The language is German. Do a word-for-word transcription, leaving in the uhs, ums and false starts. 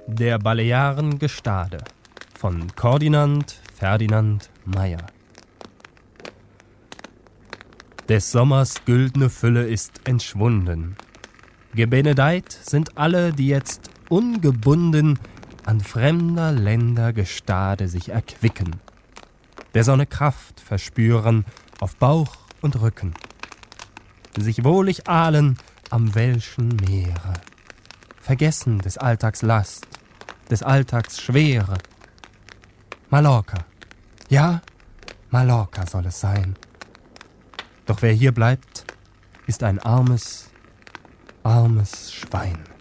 Der Balearen Gestade von Kordinand Ferdinand Meyer. Des Sommers güldne Fülle ist entschwunden. Gebenedeit sind alle, die jetzt ungebunden an fremder Länder Gestade sich erquicken, der Sonne Kraft verspüren auf Bauch und Rücken, sich wohlig ahlen am welschen Meere, vergessen des Alltags Last, des Alltags Schwere. Mallorca, ja, Mallorca soll es sein. Doch wer hier bleibt, ist ein armes, armes Schwein.